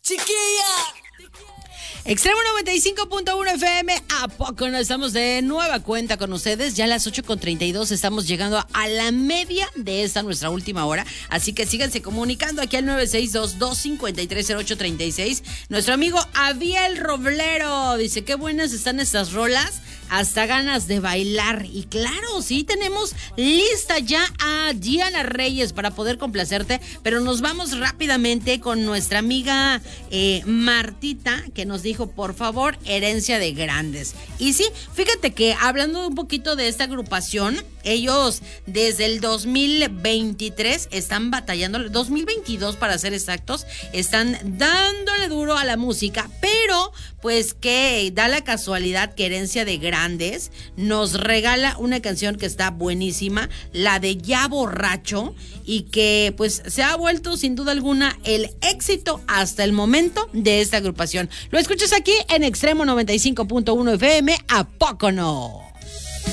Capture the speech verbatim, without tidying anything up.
Extremo noventa y cinco punto uno F M, ¿a poco no estamos de nueva cuenta con ustedes? Ya a las ocho con treinta y dos estamos llegando a la media de esta nuestra última hora, así que síganse comunicando aquí al nueve seis dos, dos cinco tres, cero ocho tres seis. Nuestro amigo Abiel Roblero dice, qué buenas están estas rolas, hasta ganas de bailar. Y claro, sí, tenemos lista ya a Diana Reyes para poder complacerte, pero nos vamos rápidamente con nuestra amiga eh, Martita, que nos dijo, por favor, Herencia de Grandes. Y sí, fíjate que hablando un poquito de esta agrupación, ellos desde el dos mil veintitrés están batallando, dos mil veintidós para ser exactos, están dándole duro a la música, pero pues que da la casualidad que Herencia de Grandes nos regala una canción que está buenísima, la de Ya Borracho, y que pues se ha vuelto sin duda alguna el éxito hasta el momento de esta agrupación. Lo escuchas aquí en Extremo noventa y cinco punto uno F M, ¿a poco no?